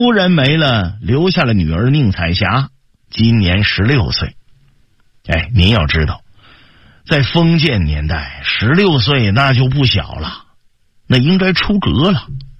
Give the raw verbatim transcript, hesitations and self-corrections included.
夫人没了，留下了女儿宁彩霞，今年十六岁。哎，您要知道，在封建年代，十六岁那就不小了，那应该出阁了。